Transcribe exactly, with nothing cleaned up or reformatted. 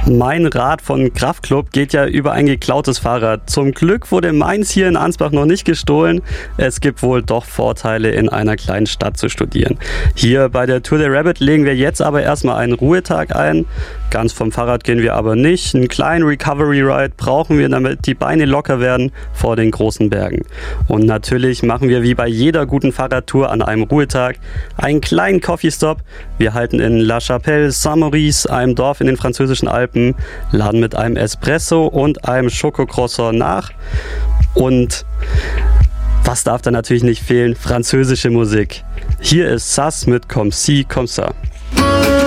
Mein Rat von Kraftklub geht ja über ein geklautes Fahrrad. Zum Glück wurde meins hier in Ansbach noch nicht gestohlen. Es gibt wohl doch Vorteile, in einer kleinen Stadt zu studieren. Hier bei der Tour de Rabbit legen wir jetzt aber erstmal einen Ruhetag ein. Ganz vom Fahrrad gehen wir aber nicht. Einen kleinen Recovery Ride brauchen wir, damit die Beine locker werden vor den großen Bergen. Und natürlich machen wir wie bei jeder guten Fahrradtour an einem Ruhetag einen kleinen Coffee Stop. Wir halten in La Chapelle Saint-Maurice, einem Dorf in den französischen Alpen, laden mit einem Espresso und einem Schokocroissant nach. Und was darf da natürlich nicht fehlen? Französische Musik. Hier ist Sass mit Comme ci, comme ça.